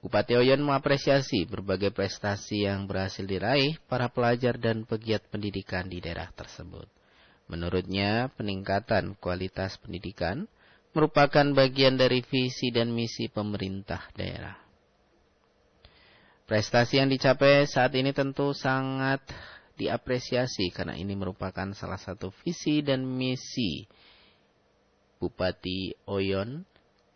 Bupati Oyon mengapresiasi berbagai prestasi yang berhasil diraih para pelajar dan pegiat pendidikan di daerah tersebut. Menurutnya, peningkatan kualitas pendidikan merupakan bagian dari visi dan misi pemerintah daerah. Prestasi yang dicapai saat ini tentu sangat diapresiasi karena ini merupakan salah satu visi dan misi Bupati Oyon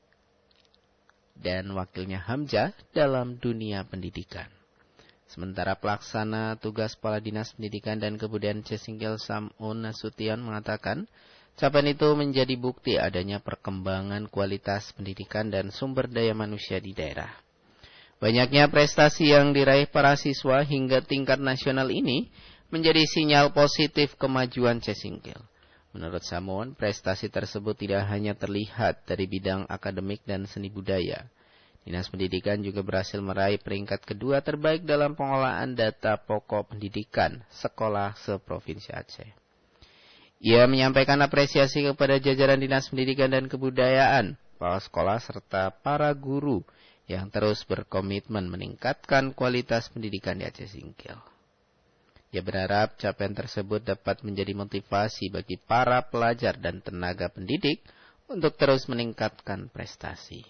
dan wakilnya Hamzah dalam dunia pendidikan. Sementara pelaksana tugas Kepala Dinas Pendidikan dan Kebudayaan Cisingkil Sam'un Nasution mengatakan, capaian itu menjadi bukti adanya perkembangan kualitas pendidikan dan sumber daya manusia di daerah. Banyaknya prestasi yang diraih para siswa hingga tingkat nasional ini menjadi sinyal positif kemajuan Cisingkil. Menurut Sam'un, prestasi tersebut tidak hanya terlihat dari bidang akademik dan seni budaya. Dinas Pendidikan juga berhasil meraih peringkat kedua terbaik dalam pengolahan data pokok pendidikan sekolah se-Provinsi Aceh. Ia menyampaikan apresiasi kepada jajaran Dinas Pendidikan dan Kebudayaan, kepala sekolah serta para guru yang terus berkomitmen meningkatkan kualitas pendidikan di Aceh Singkil. Ia berharap capaian tersebut dapat menjadi motivasi bagi para pelajar dan tenaga pendidik untuk terus meningkatkan prestasi.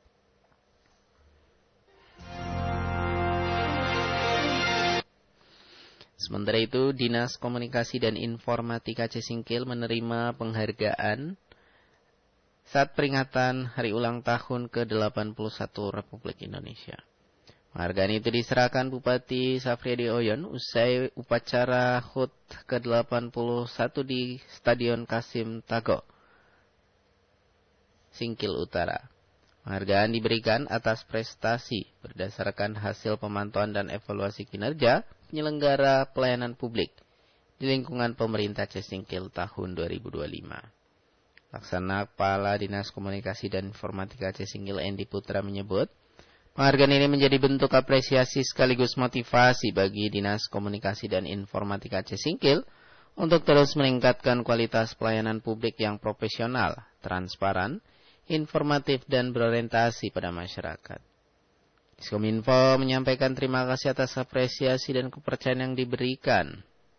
Sementara itu, Dinas Komunikasi dan Informatika Aceh Singkil menerima penghargaan saat peringatan Hari Ulang Tahun ke-81 Republik Indonesia. Penghargaan itu diserahkan Bupati Safriadi Oyon usai upacara HUT ke-81 di Stadion Kasim Tago, Singkil Utara. Penghargaan diberikan atas prestasi berdasarkan hasil pemantauan dan evaluasi kinerja penyelenggara pelayanan publik di lingkungan pemerintah Aceh Singkil tahun 2025. Laksana Kepala Dinas Komunikasi dan Informatika Aceh Singkil Endi Putra menyebut, penghargaan ini menjadi bentuk apresiasi sekaligus motivasi bagi Dinas Komunikasi dan Informatika Aceh Singkil untuk terus meningkatkan kualitas pelayanan publik yang profesional, transparan, informatif, dan berorientasi pada masyarakat. Diskominfo menyampaikan terima kasih atas apresiasi dan kepercayaan yang diberikan.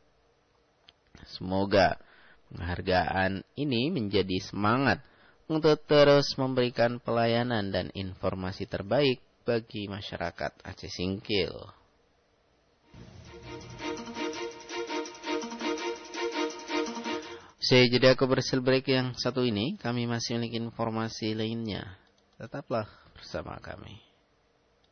Semoga penghargaan ini menjadi semangat untuk terus memberikan pelayanan dan informasi terbaik bagi masyarakat Aceh Singkil. Usai jeda komersial break yang satu ini, kami masih memiliki informasi lainnya. Tetaplah bersama kami.